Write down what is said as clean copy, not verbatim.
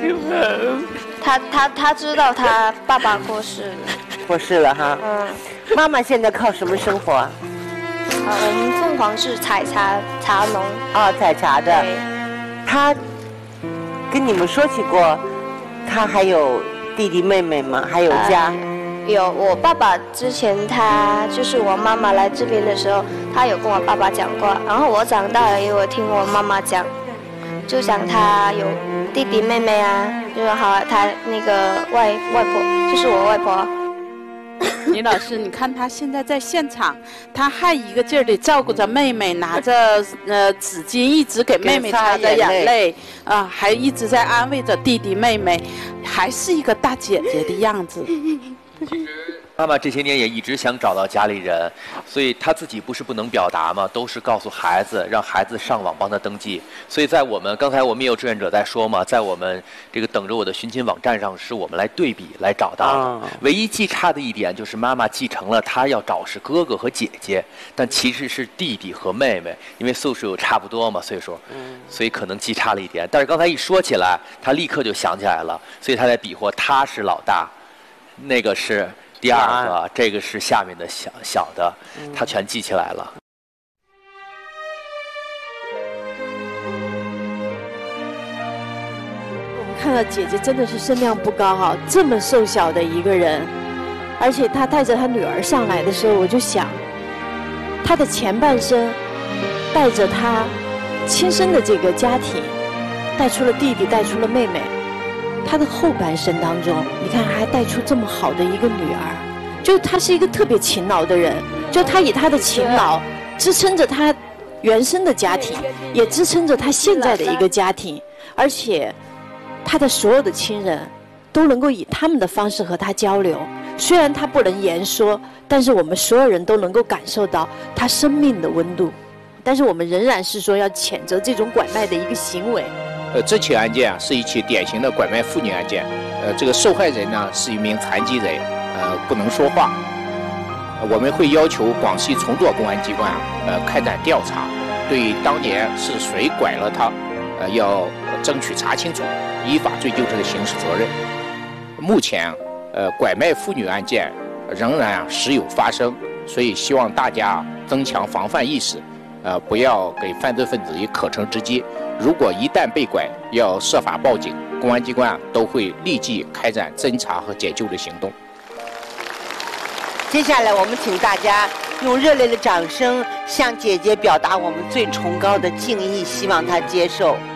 他知道他爸爸过世了。 过世了哈。妈妈现在靠什么生活啊？ 我们凤凰是采茶农。 采茶的。他跟你们说起过，他还有弟弟妹妹吗？还有家？ 有，我爸爸之前他就是我妈妈来这边的时候，他有跟我爸爸讲过，然后我长大了也有听我妈妈讲，就讲他有弟弟妹妹啊，就是好他那个外婆就是我外婆。 李老师，你看他现在在现场，他还一个劲儿地照顾着妹妹，拿着纸巾一直给妹妹擦着眼泪，还一直在安慰着弟弟妹妹，还是一个大姐姐的样子。 妈妈这些年也一直想找到家里人，所以她自己不是不能表达嘛，都是告诉孩子，让孩子上网帮她登记。所以在刚才我们也有志愿者在说嘛，在我们这个等着我的寻亲网站上，是我们来对比来找到的。唯一记差的一点就是妈妈继承了她要找是哥哥和姐姐，但其实是弟弟和妹妹，因为岁数有差不多嘛，岁数，所以可能记差了一点。但是刚才一说起来，她立刻就想起来了，所以她在比划，她是老大，那个是第二个，这个是下面的小的，他全记起来了。 我们看到姐姐真的是身量不高哈，这么瘦小的一个人，而且她带着她女儿上来的时候，我就想，她的前半生带着她亲生的这个家庭，带出了弟弟，带出了妹妹。他的后半生当中，你看还带出这么好的一个女儿，就他是一个特别勤劳的人，就他以他的勤劳支撑着他原生的家庭，也支撑着他现在的一个家庭，而且他的所有的亲人都能够以他们的方式和他交流，虽然他不能言说，但是我们所有人都能够感受到他生命的温度，但是我们仍然是说要谴责这种拐卖的一个行为。 这起案件是一起典型的拐卖妇女案件。这个受害人呢是一名残疾人，不能说话。我们会要求广西崇左公安机关开展调查，对当年是谁拐了她，要争取查清楚，依法追究这个刑事责任。目前，拐卖妇女案件仍然时有发生，所以希望大家增强防范意识，不要给犯罪分子以可乘之机。如果一旦被拐，要设法报警，公安机关都会立即开展侦查和解救的行动。 接下来，我们请大家用热烈的掌声向姐姐表达我们最崇高的敬意，希望她接受。